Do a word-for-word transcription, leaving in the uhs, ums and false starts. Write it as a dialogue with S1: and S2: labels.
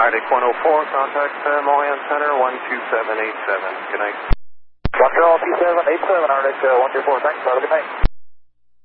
S1: Arctic one oh four, contact uh, Mohan Center one two seven eight seven. Good night.
S2: Roger, all two seven eight seven, Arctic uh, one two four, thanks, have a good night.